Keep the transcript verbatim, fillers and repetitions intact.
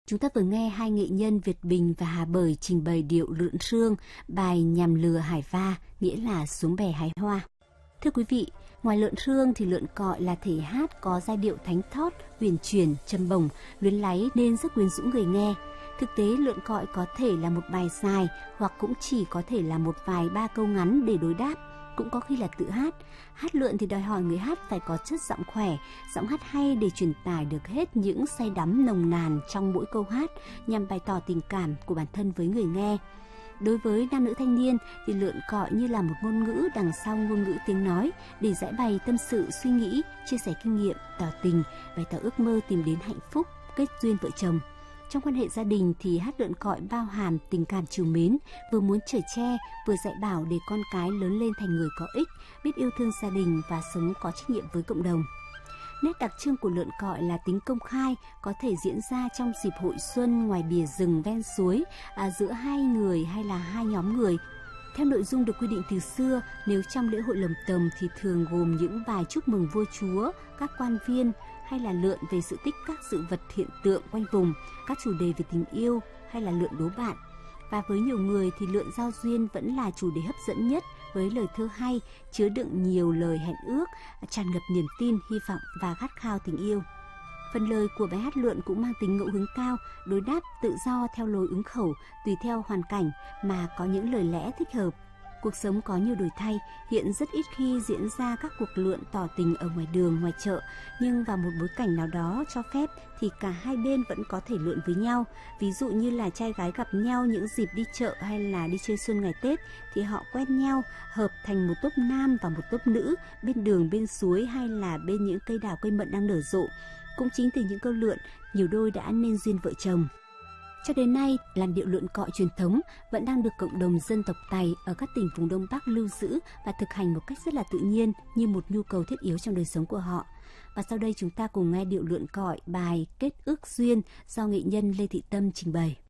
Chúng ta vừa nghe hai nghệ nhân Việt Bình và Hà Bởi trình bày điệu Lượn Sương, bài Nhằm lừa hải va, nghĩa là xuống bè hái hoa. Thưa quý vị, ngoài lượn sương thì lượn cọi là thể hát có giai điệu thánh thót, huyền chuyển, trầm bổng, luyến láy nên rất quyến rũ người nghe. Thực tế lượn cọi có thể là một bài dài hoặc cũng chỉ có thể là một vài ba câu ngắn để đối đáp, cũng có khi là tự hát. Hát lượn thì đòi hỏi người hát phải có chất giọng khỏe, giọng hát hay để truyền tải được hết những say đắm nồng nàn trong mỗi câu hát nhằm bày tỏ tình cảm của bản thân với người nghe. Đối với nam nữ thanh niên thì lượn cọi như là một ngôn ngữ đằng sau ngôn ngữ tiếng nói để giải bày tâm sự suy nghĩ, chia sẻ kinh nghiệm, tỏ tình, bày tỏ ước mơ tìm đến hạnh phúc, kết duyên vợ chồng. Trong quan hệ gia đình thì hát lượn cọi bao hàm tình cảm trìu mến, vừa muốn chở che, vừa dạy bảo để con cái lớn lên thành người có ích, biết yêu thương gia đình và sống có trách nhiệm với cộng đồng. Nét đặc trưng của lượn cọi là tính công khai, có thể diễn ra trong dịp hội xuân ngoài bìa rừng ven suối, à, giữa hai người hay là hai nhóm người. Theo nội dung được quy định từ xưa, nếu trong lễ hội lồng tồng thì thường gồm những bài chúc mừng vua chúa, các quan viên, hay là lượn về sự tích các sự vật hiện tượng quanh vùng, các chủ đề về tình yêu hay là lượn đố bạn. Và với nhiều người thì lượn giao duyên vẫn là chủ đề hấp dẫn nhất, với lời thơ hay, chứa đựng nhiều lời hẹn ước, tràn ngập niềm tin, hy vọng và khát khao tình yêu. Phần lời của bài hát lượn cũng mang tính ngẫu hứng cao, đối đáp tự do theo lối ứng khẩu, tùy theo hoàn cảnh mà có những lời lẽ thích hợp. Cuộc sống có nhiều đổi thay, hiện rất ít khi diễn ra các cuộc lượn tỏ tình ở ngoài đường, ngoài chợ, nhưng vào một bối cảnh nào đó cho phép thì cả hai bên vẫn có thể lượn với nhau. Ví dụ như là trai gái gặp nhau những dịp đi chợ hay là đi chơi xuân ngày Tết thì họ quen nhau, hợp thành một tốp nam và một tốp nữ bên đường, bên suối hay là bên những cây đào cây mận đang nở rộ. Cũng chính từ những câu lượn, nhiều đôi đã nên duyên vợ chồng. Cho đến nay, làn điệu lượn cọi truyền thống vẫn đang được cộng đồng dân tộc Tày ở các tỉnh vùng Đông Bắc lưu giữ và thực hành một cách rất là tự nhiên như một nhu cầu thiết yếu trong đời sống của họ. Và sau đây chúng ta cùng nghe điệu lượn cọi bài Kết ước duyên do nghệ nhân Lê Thị Tâm trình bày.